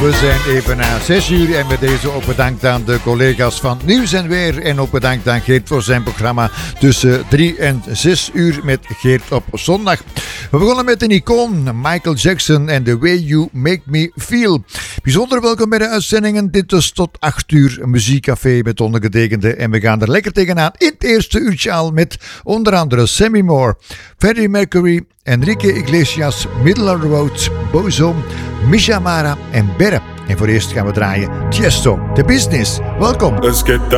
We zijn even na 6 uur en met deze ook bedankt aan de collega's van Nieuws en Weer en ook bedankt aan Geert voor zijn programma tussen 3 en 6 uur met Geert op zondag. We begonnen met een icoon, Michael Jackson en The Way You Make Me Feel. Bijzonder welkom bij de uitzendingen. Dit is tot 8 uur een muziekcafé met ondergetekende en we gaan er lekker tegenaan in het eerste uurtje al met onder andere Sammy Moore, Freddie Mercury, Enrique Iglesias, Middle of the Road, Bozo, Misha Mara en Berre. En voor eerst gaan we draaien Tiesto, The Business. Welkom. Let's get